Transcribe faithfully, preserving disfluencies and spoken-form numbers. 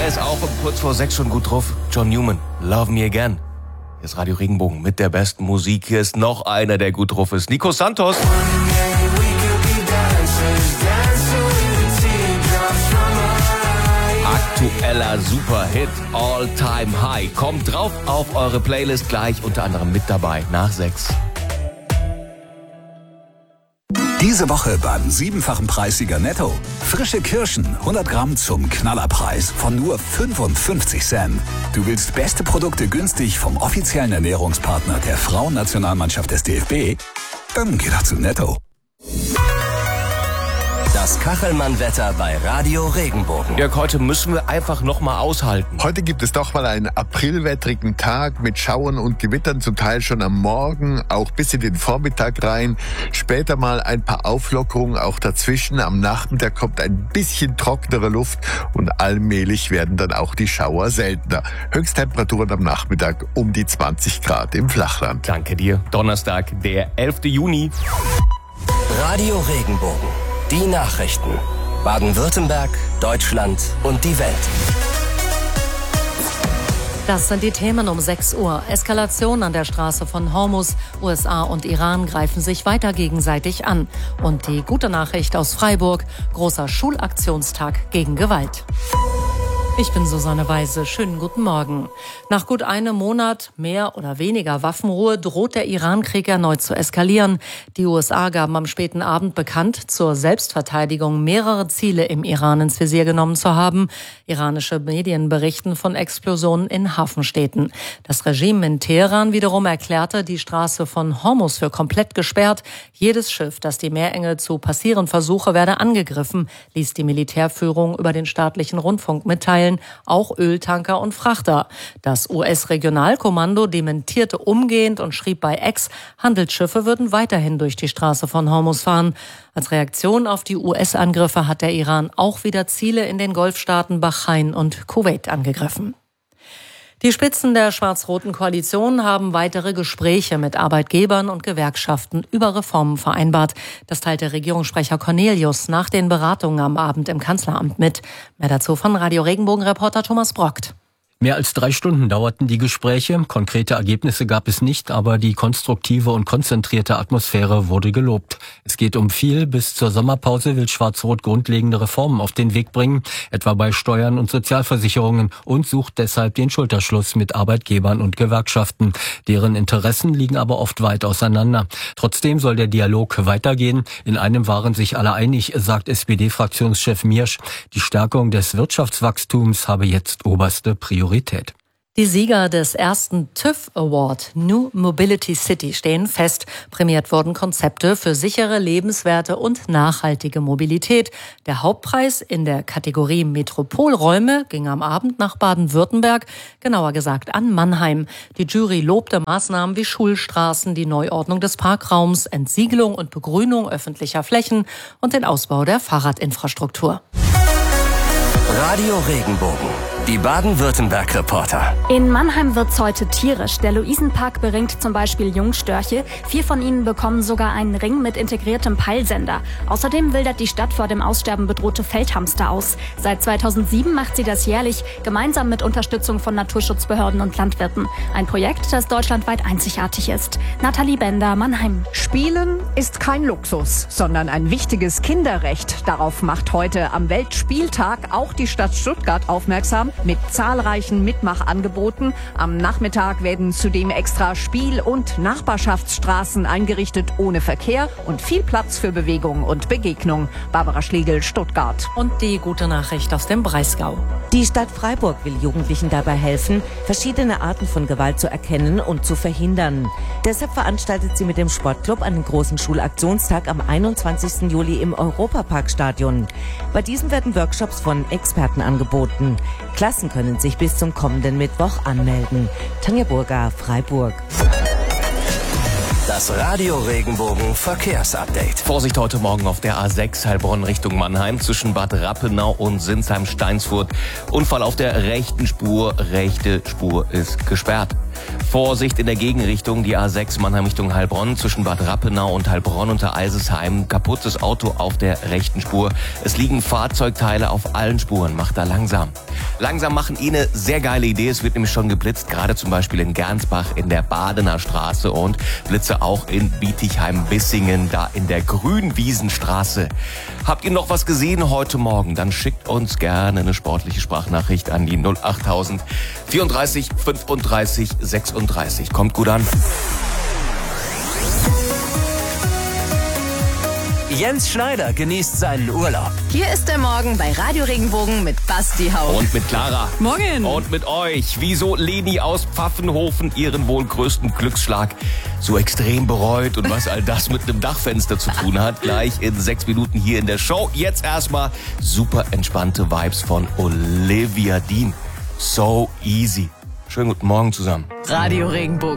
Wer ist auch um kurz vor sechs schon gut drauf? John Newman, Love Me Again. Hier ist Radio Regenbogen mit der besten Musik. Hier ist noch einer, der gut drauf ist. Nico Santos. Aktueller Superhit, All Time High. Kommt drauf auf eure Playlist gleich, unter anderem mit dabei nach sechs. Diese Woche beim siebenfachen Preissieger Netto. Frische Kirschen, hundert Gramm zum Knallerpreis von nur fünfundfünfzig Cent. Du willst beste Produkte günstig vom offiziellen Ernährungspartner der Frauennationalmannschaft des D F B? Dann geh doch zu Netto. Das Kachelmann-Wetter bei Radio Regenbogen. Jörg, heute müssen wir einfach noch mal aushalten. Heute gibt es doch mal einen aprilwettrigen Tag mit Schauern und Gewittern, zum Teil schon am Morgen, auch bis in den Vormittag rein. Später mal ein paar Auflockerungen auch dazwischen. Am Nachmittag kommt ein bisschen trockenere Luft und allmählich werden dann auch die Schauer seltener. Höchsttemperaturen am Nachmittag um die zwanzig Grad im Flachland. Danke dir. Donnerstag, der elften Juni. Radio Regenbogen. Die Nachrichten. Baden-Württemberg, Deutschland und die Welt. Das sind die Themen um sechs Uhr. Eskalation an der Straße von Hormuz. U S A und Iran greifen sich weiter gegenseitig an. Und die gute Nachricht aus Freiburg. Großer Schulaktionstag gegen Gewalt. Ich bin Susanne Weise. Schönen guten Morgen. Nach gut einem Monat mehr oder weniger Waffenruhe droht der Iran-Krieg erneut zu eskalieren. Die U S A gaben am späten Abend bekannt, zur Selbstverteidigung mehrere Ziele im Iran ins Visier genommen zu haben. Iranische Medien berichten von Explosionen in Hafenstädten. Das Regime in Teheran wiederum erklärte die Straße von Hormuz für komplett gesperrt. Jedes Schiff, das die Meerenge zu passieren versuche, werde angegriffen, ließ die Militärführung über den staatlichen Rundfunk mitteilen. Auch Öltanker und Frachter. Das U S-Regionalkommando dementierte umgehend und schrieb bei X, Handelsschiffe würden weiterhin durch die Straße von Hormuz fahren. Als Reaktion auf die U S-Angriffe hat der Iran auch wieder Ziele in den Golfstaaten Bahrain und Kuwait angegriffen. Die Spitzen der schwarz-roten Koalition haben weitere Gespräche mit Arbeitgebern und Gewerkschaften über Reformen vereinbart. Das teilte Regierungssprecher Cornelius nach den Beratungen am Abend im Kanzleramt mit. Mehr dazu von Radio Regenbogen-Reporter Thomas Brockt. Mehr als drei Stunden dauerten die Gespräche. Konkrete Ergebnisse gab es nicht, aber die konstruktive und konzentrierte Atmosphäre wurde gelobt. Es geht um viel. Bis zur Sommerpause will Schwarz-Rot grundlegende Reformen auf den Weg bringen, etwa bei Steuern und Sozialversicherungen, und sucht deshalb den Schulterschluss mit Arbeitgebern und Gewerkschaften. Deren Interessen liegen aber oft weit auseinander. Trotzdem soll der Dialog weitergehen. In einem waren sich alle einig, sagt S P D-Fraktionschef Miersch. Die Stärkung des Wirtschaftswachstums habe jetzt oberste Priorität. Die Sieger des ersten TÜV Award New Mobility City stehen fest. Prämiert wurden Konzepte für sichere, lebenswerte und nachhaltige Mobilität. Der Hauptpreis in der Kategorie Metropolräume ging am Abend nach Baden-Württemberg, genauer gesagt an Mannheim. Die Jury lobte Maßnahmen wie Schulstraßen, die Neuordnung des Parkraums, Entsiegelung und Begrünung öffentlicher Flächen und den Ausbau der Fahrradinfrastruktur. Radio Regenbogen. Die Baden-Württemberg-Reporter. In Mannheim wird's heute tierisch. Der Luisenpark beringt zum Beispiel Jungstörche. Vier von ihnen bekommen sogar einen Ring mit integriertem Peilsender. Außerdem wildert die Stadt vor dem Aussterben bedrohte Feldhamster aus. Seit zweitausendsieben macht sie das jährlich, gemeinsam mit Unterstützung von Naturschutzbehörden und Landwirten. Ein Projekt, das deutschlandweit einzigartig ist. Nathalie Bender, Mannheim. Spielen ist kein Luxus, sondern ein wichtiges Kinderrecht. Darauf macht heute am Weltspieltag auch die Stadt Stuttgart aufmerksam, mit zahlreichen Mitmachangeboten. Am Nachmittag werden zudem extra Spiel- und Nachbarschaftsstraßen eingerichtet ohne Verkehr und viel Platz für Bewegung und Begegnung. Barbara Schlegel, Stuttgart. Und die gute Nachricht aus dem Breisgau. Die Stadt Freiburg will Jugendlichen dabei helfen, verschiedene Arten von Gewalt zu erkennen und zu verhindern. Deshalb veranstaltet sie mit dem Sportclub einen großen Schulaktionstag am einundzwanzigsten Juli im Europaparkstadion. Bei diesem werden Workshops von Experten angeboten. Klassen können sich bis zum kommenden Mittwoch anmelden. Tanja Burger, Freiburg. Das Radio Regenbogen Verkehrsupdate. Vorsicht heute Morgen auf der A sechs Heilbronn Richtung Mannheim zwischen Bad Rappenau und Sinsheim-Steinsfurt. Unfall auf der rechten Spur. Rechte Spur ist gesperrt. Vorsicht in der Gegenrichtung, die A sechs Mannheim Richtung Heilbronn zwischen Bad Rappenau und Heilbronn unter Eisesheim. Kaputtes Auto auf der rechten Spur. Es liegen Fahrzeugteile auf allen Spuren. Macht da langsam. Langsam machen eh eine sehr geile Idee. Es wird nämlich schon geblitzt, gerade zum Beispiel in Gernsbach in der Badener Straße und Blitze auch in Bietigheim-Bissingen, da in der Grünwiesenstraße. Habt ihr noch was gesehen heute Morgen? Dann schickt uns gerne eine sportliche Sprachnachricht an die null achttausend vierunddreißig fünfunddreißig sechsunddreißig. Kommt gut an. Jens Schneider genießt seinen Urlaub. Hier ist der Morgen bei Radio Regenbogen mit Basti Hauch. Und mit Clara. Morgen. Und mit euch. Wieso Leni aus Pfaffenhofen ihren wohl größten Glücksschlag so extrem bereut und was all das mit einem Dachfenster zu tun hat, gleich in sechs Minuten hier in der Show. Jetzt erstmal super entspannte Vibes von Olivia Dean. So easy. Schönen guten Morgen zusammen. Radio Regenbogen.